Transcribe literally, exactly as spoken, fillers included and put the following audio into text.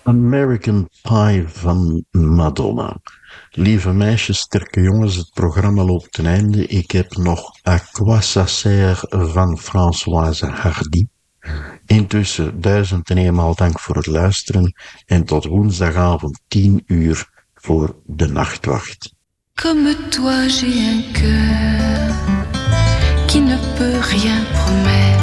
American Pie van Madonna. Lieve meisjes, sterke jongens, het programma loopt ten einde. Ik heb nog À quoi ça sert van Françoise Hardy. Intussen duizend en eenmaal dank voor het luisteren en tot woensdagavond tien uur voor de Nachtwacht. Comme toi j'ai un cœur qui ne peut rien promettre.